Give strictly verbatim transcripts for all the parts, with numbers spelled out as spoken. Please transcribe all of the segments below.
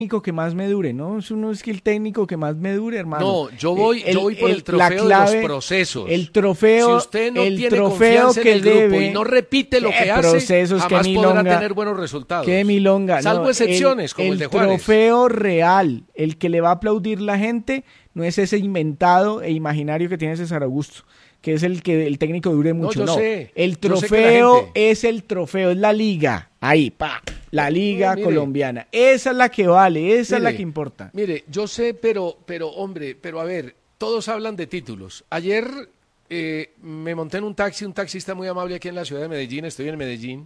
técnico que más me dure, ¿no? Eso no es que el técnico que más me dure, hermano. No, yo voy, el, yo voy por el, el trofeo clave, de los procesos. El trofeo, si usted no el tiene trofeo confianza que en el grupo debe, y no repite lo que hace, procesos, jamás que podrá milonga, tener buenos resultados. Qué milonga. Salvo no, excepciones, el, como el, el de Juárez. El trofeo real, el que le va a aplaudir la gente, no es ese inventado e imaginario que tiene César Augusto, que es el que el técnico dure mucho. No, yo no. sé. El Yo trofeo sé gente... es el trofeo, es la liga. Ahí, pa, la liga no, colombiana. Esa es la que vale, esa mire, es la que importa. Mire, yo sé, pero, pero hombre, pero a ver, todos hablan de títulos. Ayer eh, me monté en un taxi, un taxista muy amable aquí en la ciudad de Medellín, estoy en Medellín,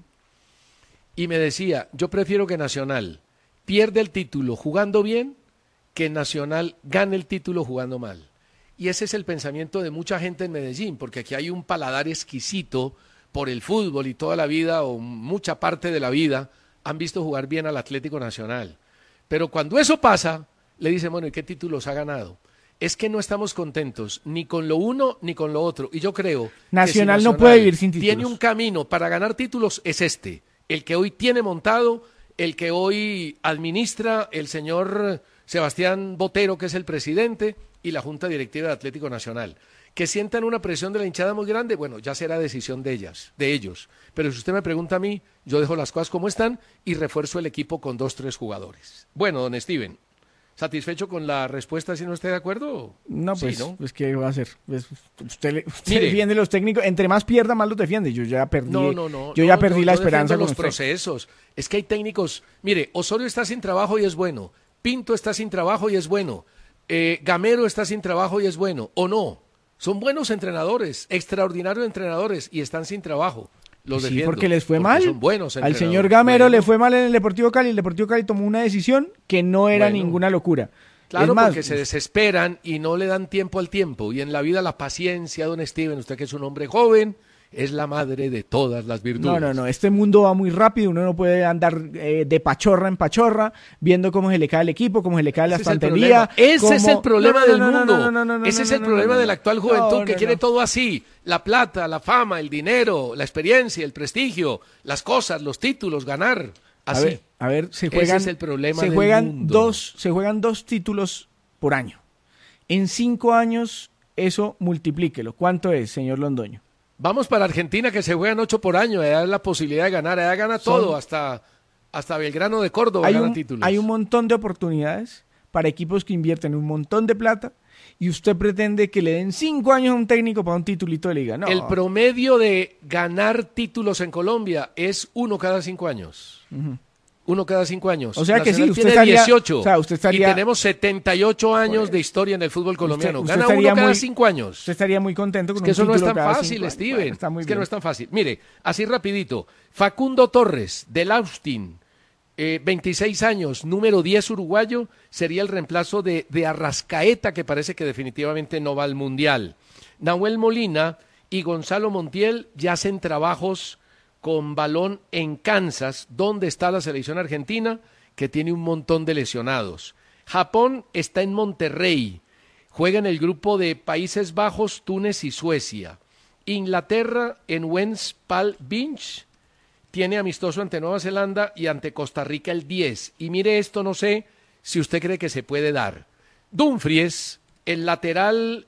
y me decía, yo prefiero que Nacional pierda el título jugando bien, que Nacional gane el título jugando mal. Y ese es el pensamiento de mucha gente en Medellín, porque aquí hay un paladar exquisito por el fútbol y toda la vida, o mucha parte de la vida, han visto jugar bien al Atlético Nacional. Pero cuando eso pasa, le dicen, bueno, ¿y qué títulos ha ganado? Es que no estamos contentos ni con lo uno ni con lo otro. Y yo creo Nacional, que si no Nacional puede vivir sin títulos. Tiene un camino para ganar títulos, es este. El que hoy tiene montado, el que hoy administra el señor Sebastián Botero, que es el presidente, y la Junta Directiva de Atlético Nacional. Que sientan una presión de la hinchada muy grande, bueno, ya será decisión de ellas, de ellos. Pero si usted me pregunta a mí, yo dejo las cosas como están y refuerzo el equipo con dos, tres jugadores. Bueno, don Steven, ¿satisfecho con la respuesta si no está de acuerdo? No, pues, sí, ¿no? pues ¿qué va a hacer? Pues, usted usted Mire, defiende los técnicos, entre más pierda, más los defiende. Yo ya perdí, no, no, no, yo ya no, perdí yo, la yo esperanza con los usted. procesos. Es que hay técnicos, mire, Osorio está sin trabajo y es bueno, Pinto está sin trabajo y es bueno, eh, Gamero está sin trabajo y es bueno, ¿o no? Son buenos entrenadores, extraordinarios entrenadores y están sin trabajo. Los sí, defiendo, porque les fue porque mal. Son buenos Al señor Gamero bueno. le fue mal en el Deportivo Cali. El Deportivo Cali tomó una decisión que no era Bueno. ninguna locura. Claro, es más, porque se desesperan y no le dan tiempo al tiempo. Y en la vida la paciencia, don Steven, usted que es un hombre joven, es la madre de todas las virtudes. No, no, no, este mundo va muy rápido, uno no puede andar eh, de pachorra en pachorra, viendo cómo se le cae el equipo, cómo se le cae la Ese estantería. Es Ese cómo... es el problema no, no, del no, mundo. No, no, no, no, Ese no, es no, el no, problema no, no, de la actual juventud no, que no, quiere no. todo así. La plata, la fama, el dinero, la experiencia, el prestigio, las cosas, los títulos, ganar. Así. A ver, a ver se juegan, Ese es el problema se del juegan mundo. dos, se juegan dos títulos por año. En cinco años, eso multiplíquelo. ¿Cuánto es, señor Londoño? Vamos para Argentina, que se juegan ocho por año, allá es la posibilidad de ganar, allá gana Son... todo, hasta, hasta Belgrano de Córdoba hay gana un, títulos. Hay un montón de oportunidades para equipos que invierten un montón de plata y usted pretende que le den cinco años a un técnico para un titulito de liga. No. El promedio de ganar títulos en Colombia es uno cada cinco años. Uh-huh. Uno cada cinco años. O sea que Nacional sí, usted tiene estaría, dieciocho, o sea, usted estaría, y tenemos setenta y ocho años de historia en el fútbol colombiano. Usted, usted Gana uno cada muy, cinco años. Usted estaría muy contento con es que un eso no es tan cada fácil, cinco Steven. Bueno, está muy es que bien. no es tan fácil. Mire, así rapidito. Facundo Torres, del Austin, eh, veintiséis años, número diez uruguayo, sería el reemplazo de, de Arrascaeta, que parece que definitivamente no va al Mundial. Nahuel Molina y Gonzalo Montiel ya hacen trabajos con balón en Kansas, donde está la selección argentina, que tiene un montón de lesionados. Japón está en Monterrey, juega en el grupo de Países Bajos, Túnez y Suecia. Inglaterra en West Palm Beach, tiene amistoso ante Nueva Zelanda y ante Costa Rica el diez. Y mire esto, no sé si usted cree que se puede dar. Dumfries, el lateral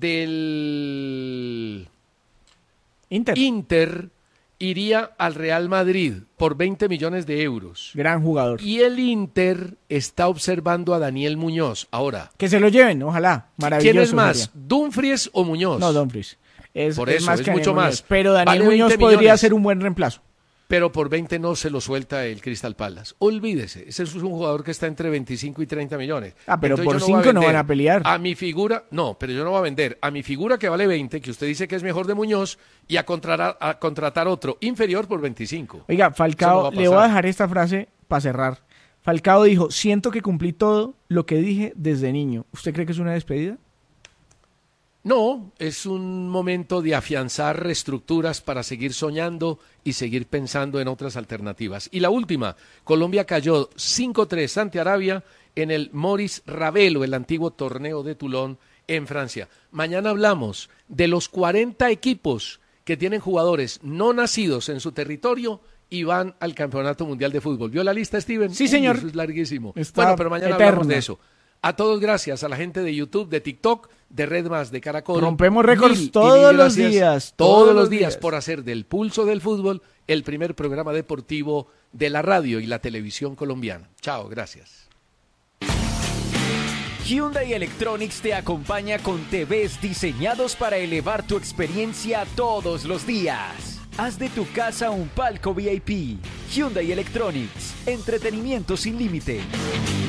del Inter, Inter iría al Real Madrid por veinte millones de euros. Gran jugador. Y el Inter está observando a Daniel Muñoz. Ahora, que se lo lleven, ojalá. Maravilloso. ¿quién es más, sería. Dumfries o Muñoz? No, Dumfries. Es, por es eso, más es que mucho Muñoz, más. Pero Daniel Vale Muñoz veinte podría millones. ser un buen reemplazo. Pero por veinte no se lo suelta el Crystal Palace. Olvídese, ese es un jugador que está entre veinticinco y treinta millones. Ah, pero Entonces por yo no cinco voy a no vender van a pelear. A mi figura, no, pero yo no voy a vender. A mi figura que vale veinte, que usted dice que es mejor de Muñoz, y a contratar, a contratar otro inferior por veinticinco. Oiga, Falcao, no le voy a dejar esta frase para cerrar. Falcao dijo, siento que cumplí todo lo que dije desde niño. ¿Usted cree que es una despedida? No, es un momento de afianzar reestructuras para seguir soñando y seguir pensando en otras alternativas. Y la última, Colombia cayó cinco tres ante Arabia en el Maurice Ravel, el antiguo torneo de Toulon en Francia. Mañana hablamos de los cuarenta equipos que tienen jugadores no nacidos en su territorio y van al Campeonato Mundial de Fútbol. ¿Vio la lista, Steven? Sí, señor. Uy, eso es larguísimo. Está bueno, pero mañana eterna. hablamos de eso. A todos gracias, a la gente de YouTube, de TikTok, de Red Más, de Caracol. Rompemos récords Mil y todos mil los gracias días, Todos, todos los los días, días. por hacer del Pulso del Fútbol el primer programa deportivo de la radio y la televisión colombiana. Chao, gracias. Hyundai Electronics te acompaña con T Vs diseñados para elevar tu experiencia todos los días. Haz de tu casa un palco V I P. Hyundai Electronics, entretenimiento sin límite.